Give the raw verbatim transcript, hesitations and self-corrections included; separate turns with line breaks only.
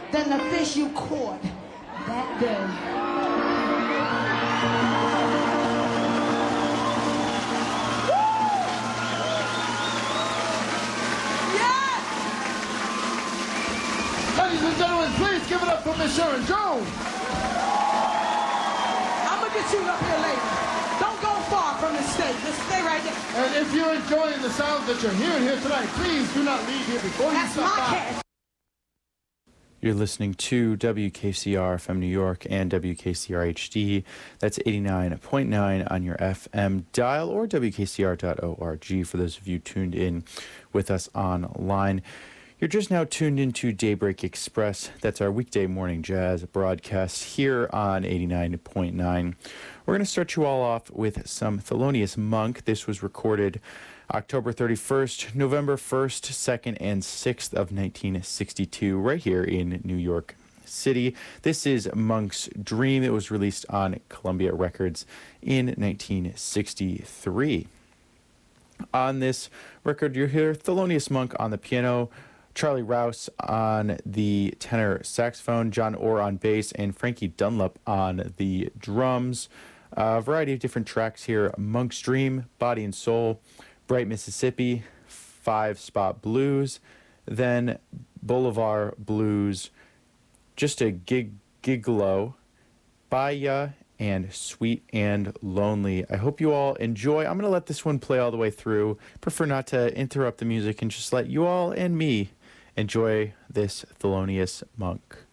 than the fish you caught that day.
Ladies and gentlemen, please give it up for Miss Sharon Jones.
I'm gonna get you up here later. Don't go far from the stage. Just stay right there.
And if you're enjoying the sounds that you're hearing here tonight, please do not leave here before
That's
you stop
my
by.
cat.
You're listening to W K C R F M New York and W K C R H D. That's eighty-nine point nine on your F M dial or W K C R dot org for those of you tuned in with us online. You're just now tuned into Daybreak Express. That's our weekday morning jazz broadcast here on eighty-nine point nine. We're going to start you all off with some Thelonious Monk. This was recorded October thirty-first, November first, second, and sixth of nineteen sixty-two, right here in New York City. This is Monk's Dream. It was released on Columbia Records in nineteen sixty-three. On this record, you hear Thelonious Monk on the piano, Charlie Rouse on the tenor saxophone, John Orr on bass, and Frankie Dunlop on the drums. A variety of different tracks here: Monk's Dream, Body and Soul, Bright Mississippi, Five Spot Blues, then Boulevard Blues, Just a Gig Gigolo, Baya, and Sweet and Lonely. I hope you all enjoy. I'm going to let this one play all the way through. Prefer not to interrupt the music and just let you all and me enjoy this Thelonious Monk.